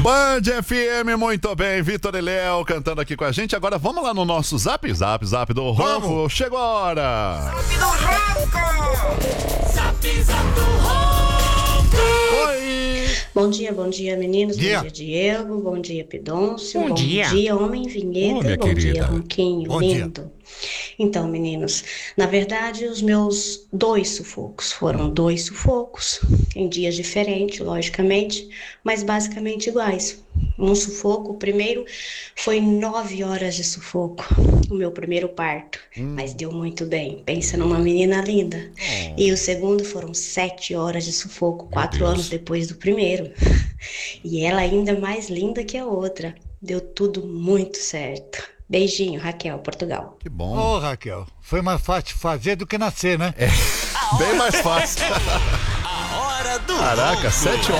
Band FM, muito bem, Vitor e Léo cantando aqui com a gente. Agora vamos lá no nosso zap do Ronco. Chegou a hora. Zap do Ronco. Zap do Ronco. Oi. Bom dia, meninos. Dia. Bom dia, Diego. Bom dia, Pidoncio. Bom dia. Homem Vinheta. Ô, minha Bom querida. dia, Ronquinho. Bom lindo. Então, meninos, na verdade, os meus 2 sufocos foram 2 sufocos, em dias diferentes, logicamente, mas basicamente iguais. Um sufoco, o primeiro foi 9 horas de sufoco, o meu primeiro parto, mas deu muito bem. Pensa numa menina linda. E o segundo foram 7 horas de sufoco, 4 anos depois do primeiro. E ela ainda mais linda que a outra. Deu tudo muito certo. Beijinho, Raquel, Portugal. Que bom. Ô, Raquel, foi mais fácil fazer do que nascer, né? Bem mais fácil. A hora do Caraca, Ronco. 7